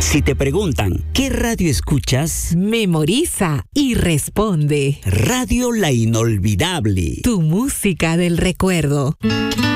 Si te preguntan, ¿qué radio escuchas? Memoriza y responde. Radio La Inolvidable. Tu música del recuerdo.